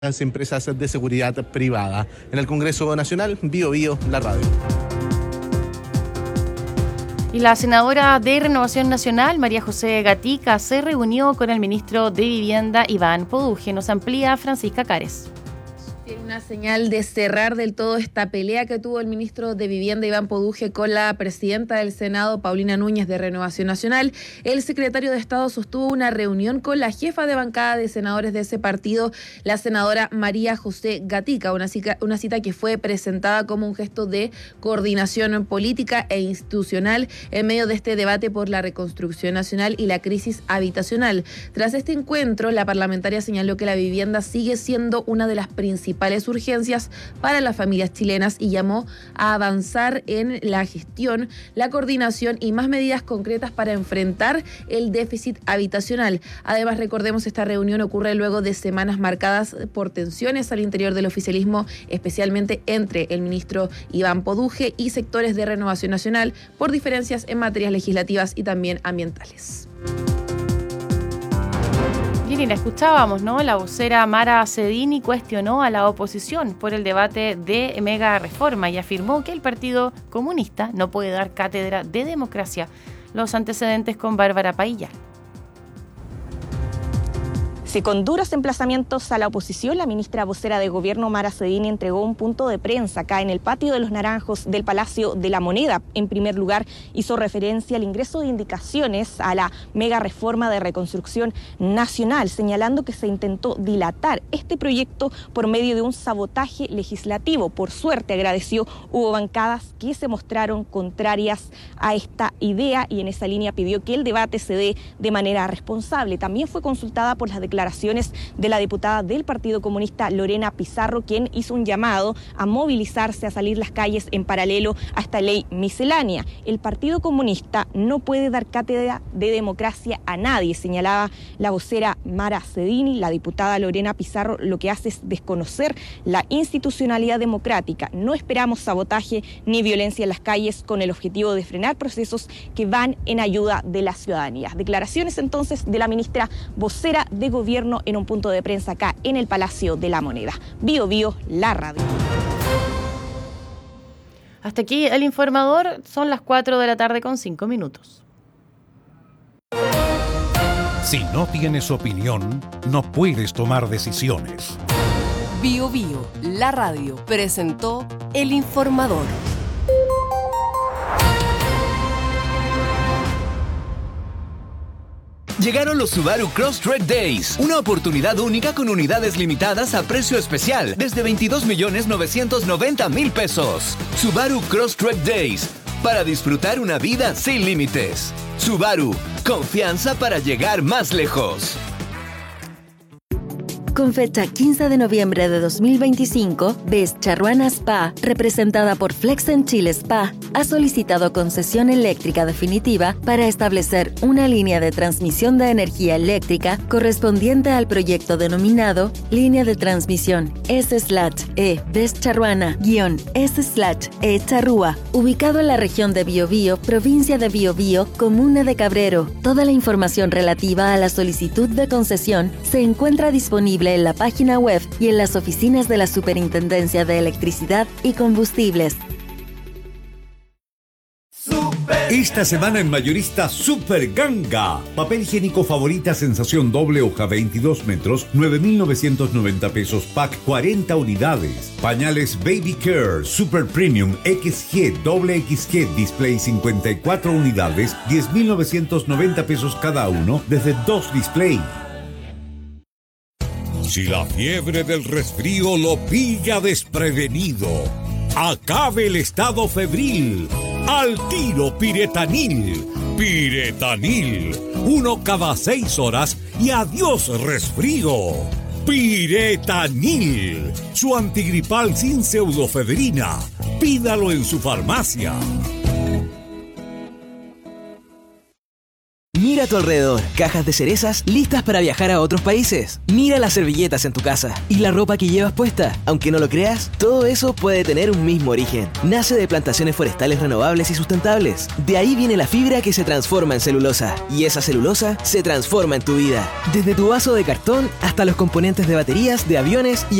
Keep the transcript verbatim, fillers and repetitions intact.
empresas de seguridad privada. En el Congreso Nacional, Bio Bio, la radio. Y la senadora de Renovación Nacional, María José Gatica, se reunió con el ministro de Vivienda, Iván Poduje. Nos amplía Francisca Cares. Una señal de cerrar del todo esta pelea que tuvo el ministro de Vivienda, Iván Poduje, con la presidenta del Senado, Paulina Núñez, de Renovación Nacional. El secretario de Estado sostuvo una reunión con la jefa de bancada de senadores de ese partido, la senadora María José Gatica, una cita, una cita que fue presentada como un gesto de coordinación política e institucional en medio de este debate por la reconstrucción nacional y la crisis habitacional. Tras este encuentro, la parlamentaria señaló que la vivienda sigue siendo una de las principales urgencias para las familias chilenas y llamó a avanzar en la gestión, la coordinación y más medidas concretas para enfrentar el déficit habitacional. Además, recordemos, esta reunión ocurre luego de semanas marcadas por tensiones al interior del oficialismo, especialmente entre el ministro Iván Poduje y sectores de Renovación Nacional por diferencias en materias legislativas y también ambientales. Bien, y la escuchábamos, ¿no? La vocera Mara Cedini cuestionó a la oposición por el debate de mega reforma y afirmó que el Partido Comunista no puede dar cátedra de democracia. Los antecedentes con Bárbara Pailla. Si con duros emplazamientos a la oposición, la ministra vocera de Gobierno, Mara Cedini, entregó un punto de prensa acá en el patio de los Naranjos del Palacio de la Moneda. En primer lugar, hizo referencia al ingreso de indicaciones a la mega reforma de reconstrucción nacional, señalando que se intentó dilatar este proyecto por medio de un sabotaje legislativo. Por suerte, agradeció, hubo bancadas que se mostraron contrarias a esta idea y en esa línea pidió que el debate se dé de manera responsable. También fue consultada por las declaraciones declaraciones de la diputada del Partido Comunista, Lorena Pizarro, quien hizo un llamado a movilizarse, a salir las calles en paralelo a esta ley miscelánea. El Partido Comunista no puede dar cátedra de democracia a nadie, señalaba la vocera Mara Cedini. La diputada Lorena Pizarro lo que hace es desconocer la institucionalidad democrática. No esperamos sabotaje ni violencia en las calles con el objetivo de frenar procesos que van en ayuda de la ciudadanía. Declaraciones entonces de la ministra vocera de Gobierno en un punto de prensa acá en el Palacio de la Moneda. Bio Bio, la radio. Hasta aquí el informador, son las cuatro de la tarde con cinco minutos. Si no tienes opinión, no puedes tomar decisiones. Bio Bio, la radio, presentó el informador. Llegaron los Subaru Crosstrek Days, una oportunidad única con unidades limitadas a precio especial desde veintidós millones novecientos noventa mil pesos. Subaru Crosstrek Days, para disfrutar una vida sin límites. Subaru, confianza para llegar más lejos. Con fecha quince de noviembre de dos mil veinticinco, Best Charruana Spa, representada por Flex en Chile Spa, ha solicitado concesión eléctrica definitiva para establecer una línea de transmisión de energía eléctrica correspondiente al proyecto denominado Línea de Transmisión S/E Best Charruana-S/E Charrúa, ubicado en la región de Biobío, provincia de Biobío, comuna de Cabrero. Toda la información relativa a la solicitud de concesión se encuentra disponible en la página web y en las oficinas de la Superintendencia de Electricidad y Combustibles. Esta semana en Mayorista Super Ganga. Papel higiénico Favorita Sensación Doble Hoja veintidós metros, nueve mil novecientos noventa pesos pack, cuarenta unidades. Pañales Baby Care Super Premium X G Doble X G Display cincuenta y cuatro unidades, diez mil novecientos noventa pesos cada uno desde dos display. Si la fiebre del resfrío lo pilla desprevenido, acabe el estado febril. Al tiro Piretanil. Piretanil. Uno cada seis horas y adiós resfrío. Piretanil. Su antigripal sin pseudofedrina. Pídalo en su farmacia. Mira tu alrededor. Cajas de cerezas listas para viajar a otros países. Mira las servilletas en tu casa y la ropa que llevas puesta. Aunque no lo creas, todo eso puede tener un mismo origen. Nace de plantaciones forestales renovables y sustentables. De ahí viene la fibra que se transforma en celulosa. Y esa celulosa se transforma en tu vida. Desde tu vaso de cartón hasta los componentes de baterías de aviones y